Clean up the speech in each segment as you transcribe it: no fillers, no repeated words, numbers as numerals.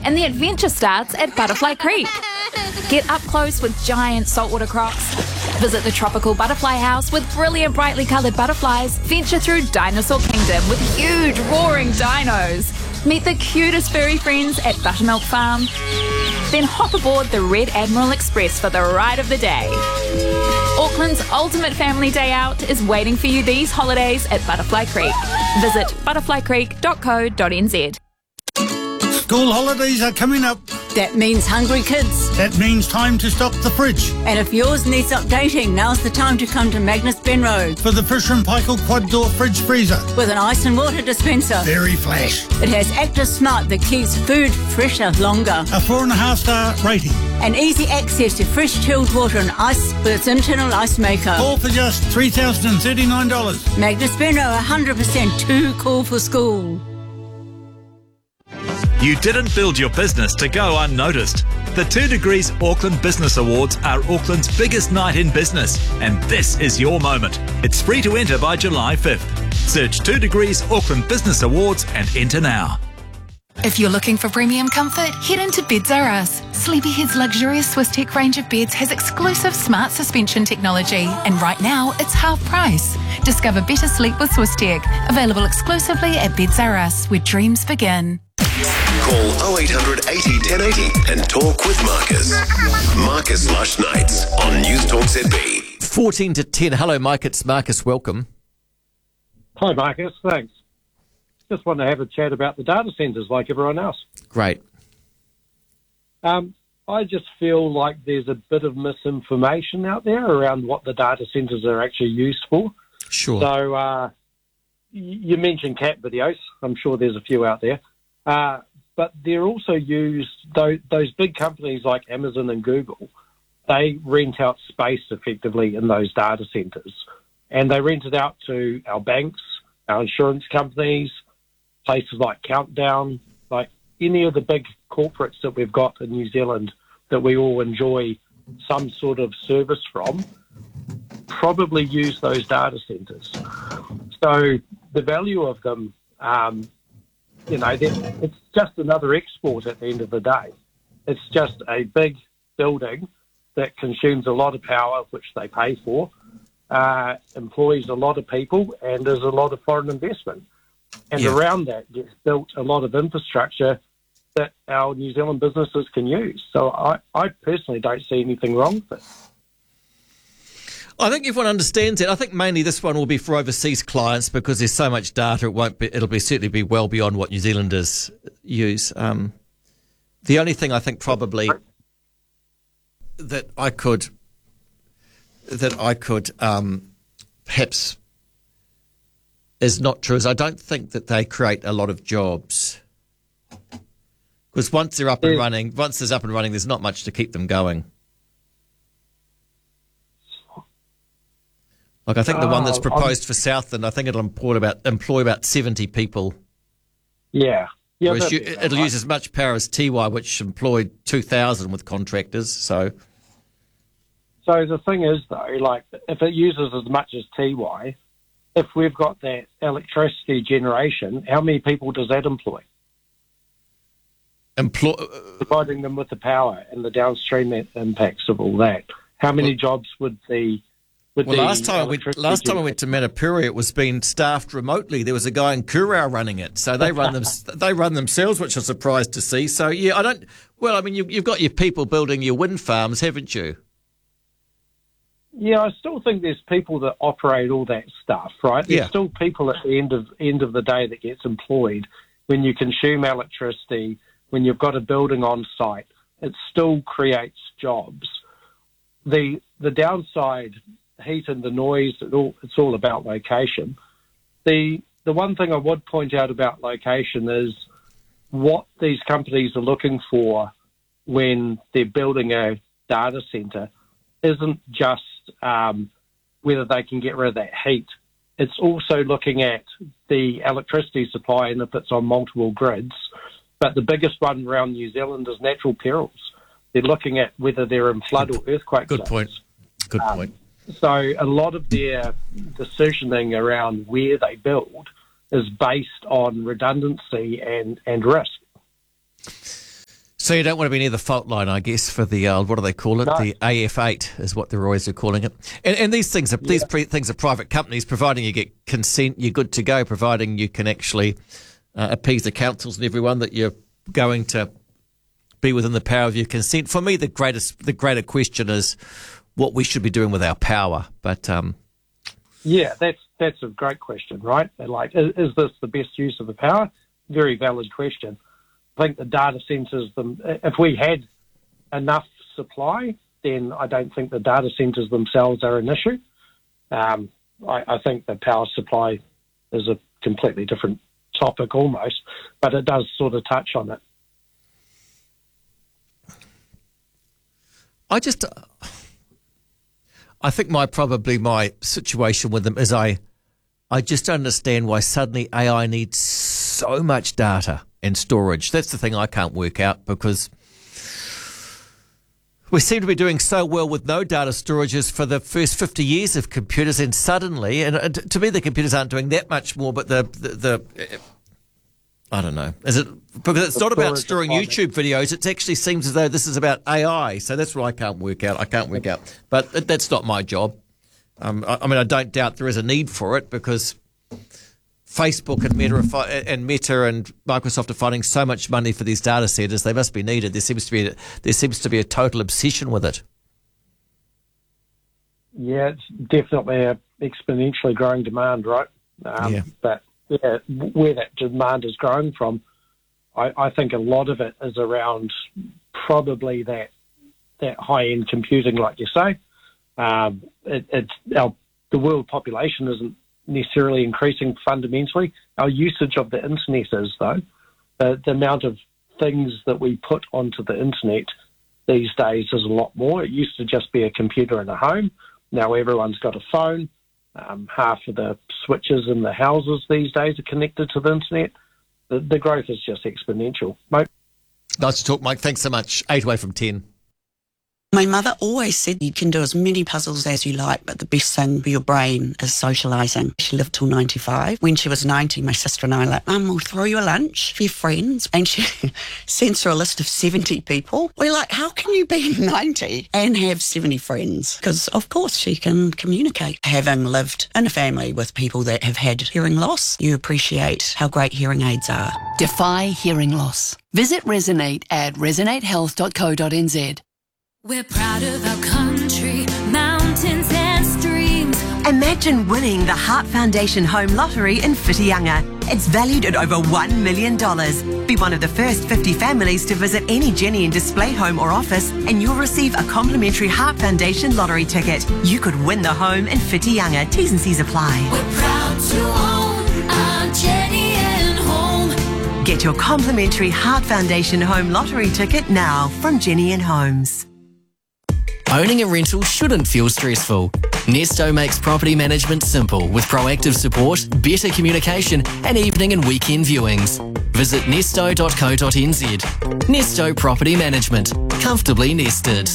and the adventure starts at Butterfly Creek. Get up close with giant saltwater crocs. Visit the tropical butterfly house with brilliant, brightly coloured butterflies. Venture through Dinosaur Kingdom with huge, roaring dinos. Meet the cutest furry friends at Buttermilk Farm. Then hop aboard the Red Admiral Express for the ride of the day. Auckland's ultimate family day out is waiting for you these holidays at Butterfly Creek. Visit butterflycreek.co.nz. School holidays are coming up. That means hungry kids. That means time to stock the fridge. And if yours needs updating, now's the time to come to Magnus Benroe. For the Fisher & Paykel quad-door fridge freezer. With an ice and water dispenser. Very flash. It has Active Smart that keeps food fresher longer. A 4.5-star rating. And easy access to fresh chilled water and ice with its internal ice maker. All for just $3,039. Magnus Benroe, 100% too cool for school. You didn't build your business to go unnoticed. The 2 Degrees Auckland Business Awards are Auckland's biggest night in business, and this is your moment. It's free to enter by July 5th. Search 2 Degrees Auckland Business Awards and enter now. If you're looking for premium comfort, head into Beds R Us. Sleepyhead's luxurious Swiss Tech range of beds has exclusive smart suspension technology, and right now it's half price. Discover better sleep with Swiss Tech. Available exclusively at Beds R Us, where dreams begin. Call 0800 80 1080 and talk with Marcus. Marcus Lush Nights on News Talk ZB. 14 to 10. Hello, Mike. It's Marcus. Welcome. Hi, Marcus. Thanks. Just want to have a chat about the data centres like everyone else. Great. I just feel like there's a bit of misinformation out there around what the data centres are actually used for. Sure. So you mentioned cat videos. I'm sure there's a few out there. But they're also used, those big companies like Amazon and Google, they rent out space effectively in those data centres. And they rent it out to our banks, our insurance companies, places like Countdown, like any of the big corporates that we've got in New Zealand that we all enjoy some sort of service from, probably use those data centres. So the value of them, it's just another export at the end of the day. It's just a big building that consumes a lot of power, which they pay for, employs a lot of people, and there's a lot of foreign investment. And around that gets built a lot of infrastructure that our New Zealand businesses can use. So I personally don't see anything wrong with it. I think everyone understands it. I think mainly this one will be for overseas clients because there's so much data. It'll certainly be well beyond what New Zealanders use. The only thing I think probably that I could perhaps is not true is I don't think that they create a lot of jobs. Because once there's up and running, there's not much to keep them going. Like I think the one that's proposed for Southland, I think it'll employ about 70 people. Yeah. Whereas it'll use as much power as Tiwai, which employed 2,000 with contractors. So the thing is, though, like if it uses as much as Tiwai, if we've got that electricity generation, how many people does that employ? Providing them with the power and the downstream impacts of all that. How many jobs would the last time I went to Manapuri, it was being staffed remotely. There was a guy in Kurau running it, so they run themselves, which I'm surprised to see. So yeah, you've got your people building your wind farms, haven't you? Yeah, I still think there's people that operate all that stuff, right? There's still people at the end of the day that gets employed when you consume electricity, when you've got a building on site. It still creates jobs. The downside, heat and the noise, it's all about location. The one thing I would point out about location is what these companies are looking for when they're building a data centre isn't just whether they can get rid of that heat. It's also looking at the electricity supply and if it's on multiple grids. But the biggest one around New Zealand is natural perils. They're looking at whether they're in flood or earthquake zones. Good point. So a lot of their decisioning around where they build is based on redundancy and risk. So you don't want to be near the fault line, I guess, for the what do they call it? No. The AF8 is what they're always calling it. And these things are things are private companies. Providing you get consent, you're good to go. Providing you can actually appease the councils and everyone that you're going to be within the power of your consent. For me, the greater question is what we should be doing with our power. But yeah, that's a great question, right? Like, is this the best use of the power? Very valid question. I think the data centres, if we had enough supply, then I don't think the data centres themselves are an issue. I think the power supply is a completely different topic almost, but it does sort of touch on it. I think my situation with them is I just don't understand why suddenly AI needs so much data and storage. That's the thing I can't work out, because we seem to be doing so well with no data storages for the first 50 years of computers, and suddenly, and to me the computers aren't doing that much more, but the I don't know. Is it because it's not about storing YouTube videos? It actually seems as though this is about AI. So that's what I can't work out. But that's not my job. I mean, I don't doubt there is a need for it, because Facebook and Meta and Microsoft are finding so much money for these data centers. They must be needed. There seems to be a total obsession with it. Yeah, it's definitely a exponentially growing demand, right? But yeah, where that demand is growing from, I think a lot of it is around probably that high-end computing, like you say. The world population isn't necessarily increasing fundamentally. Our usage of the internet is, though. The amount of things that we put onto the internet these days is a lot more. It used to just be a computer in a home. Now everyone's got a phone. Half of the switches in the houses these days are connected to the internet. The growth is just exponential. Mate. Nice to talk, Mike. Thanks so much. 8 away from 10. My mother always said you can do as many puzzles as you like, but the best thing for your brain is socialising. She lived till 95. When she was 90, my sister and I were like, Mum, we'll throw you a lunch for your friends. And she sends her a list of 70 people. We're like, how can you be 90 and have 70 friends? Because, of course, she can communicate. Having lived in a family with people that have had hearing loss, you appreciate how great hearing aids are. Defy hearing loss. Visit Resonate at resonatehealth.co.nz. We're proud of our country, mountains and streams. Imagine winning the Heart Foundation Home Lottery in Whitianga. It's valued at over $1 million. Be one of the first 50 families to visit any Jenny and Display home or office, and you'll receive a complimentary Heart Foundation lottery ticket. You could win the home in Whitianga. T's and C's apply. We're proud to own our Jenny and Home. Get your complimentary Heart Foundation Home Lottery ticket now from Jenny and Homes. Owning a rental shouldn't feel stressful. Nesto makes property management simple with proactive support, better communication and evening and weekend viewings. Visit nesto.co.nz. Nesto Property Management. Comfortably nested.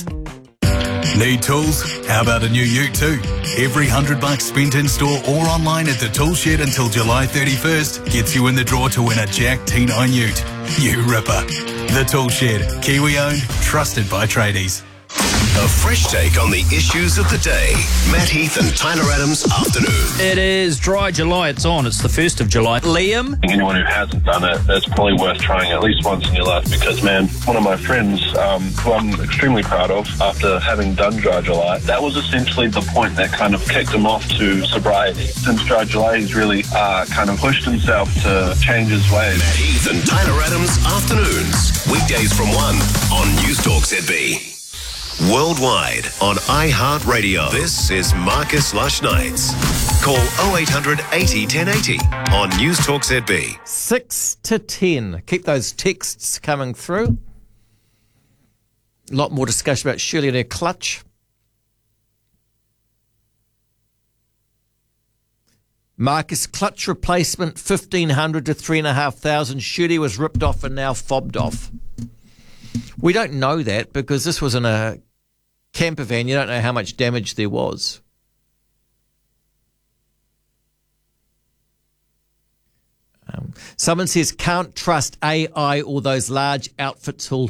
Need tools? How about a new ute too? Every $100 spent in store or online at the Tool Shed until July 31st gets you in the draw to win a Jack T9 ute. You ripper. The Tool Shed. Kiwi owned, trusted by tradies. A fresh take on the issues of the day. Matt Heath and Tyler Adams afternoon. It is Dry July. It's on. It's the 1st of July. Liam? Anyone who hasn't done it, it's probably worth trying at least once in your life, because, man, one of my friends, who I'm extremely proud of, after having done Dry July, that was essentially the point that kind of kicked him off to sobriety. Since Dry July, he's really kind of pushed himself to change his ways. Matt Heath and Tyler Adams afternoons. Weekdays from 1 on News Talk ZB. Worldwide on iHeartRadio. This is Marcus Lush Nights. Call 0800 80 1080 on News Talk ZB. 6 to 10. Keep those texts coming through. A lot more discussion about Shirley and her clutch. Marcus, clutch replacement, 1,500 to 3,500. Shirley was ripped off and now fobbed off. We don't know that because this was in a camper van. You don't know how much damage there was. Someone says, can't trust AI or those large outfits who'll